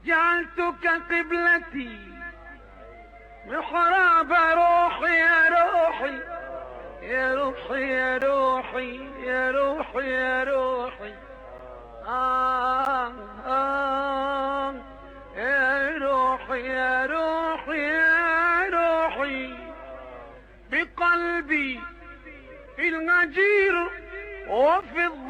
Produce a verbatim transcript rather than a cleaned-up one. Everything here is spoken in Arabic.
جعلتك قبلتي محراب روحي يا روحي يا روحي يا روحي يا روحي يا روحي آه آه يا روحي يا روحي يا روحي بقلبي في الغجير وفي